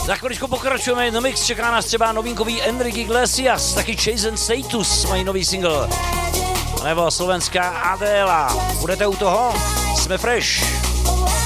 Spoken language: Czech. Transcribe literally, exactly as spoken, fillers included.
Za chviličku pokračujeme, no mix, čeká nás třeba novinkový Enrique Iglesias, taky Chase and Status, mají nový single. Nebo slovenská Adéla. Budete u toho? Jsme fresh.